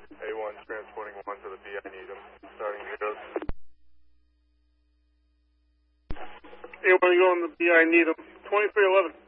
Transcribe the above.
A1 transporting 1 to the BI Needham, starting zeros. A1 going to BI Needham, 2311.